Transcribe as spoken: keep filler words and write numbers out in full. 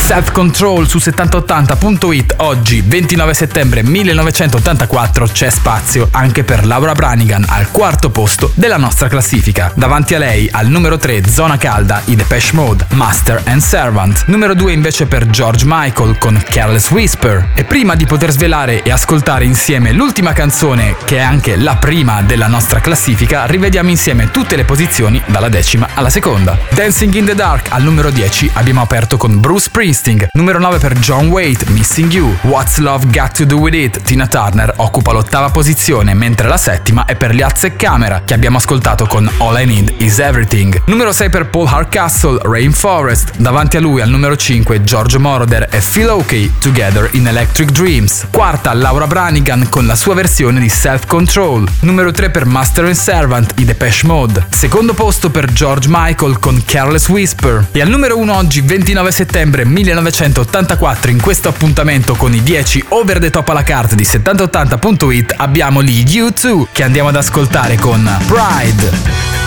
Self Control su settanta ottanta punto it. Oggi, ventinove settembre millenovecentottantaquattro, c'è spazio anche per Laura Branigan al quarto posto della nostra classifica. Davanti a lei, al numero tre, zona calda, i Depeche Mode, Master and Servant. Numero due invece per George Michael con Careless Whisper. E prima di poter svelare e ascoltare insieme l'ultima canzone, che è anche la prima della nostra classifica, rivediamo insieme tutte le posizioni dalla decima alla seconda. Dancing in the Dark al numero dieci abbiamo aperto con Bruce Springsteen. Numero nove per John Waite, Missing You. What's Love Got to Do With It, Tina Turner occupa l'ottava posizione, mentre la settima è per gli Azzeccamera, che abbiamo ascoltato con All I Need Is Everything. Numero sei per Paul Hardcastle, Rainforest. Davanti a lui al numero cinque Giorgio Moroder e Feel Ok, Together in Electric Dreams. Quarta Laura Branigan con la sua versione di Self Control. Numero tre per Master and Servant, i Depeche Mode. Secondo posto per George Michael con Careless Whisper. E al numero uno oggi, ventinove settembre millenovecentottantaquattro, in questo appuntamento con i dieci over the top alla carte di settanta ottanta punto it, abbiamo gli U due che andiamo ad ascoltare con Pride.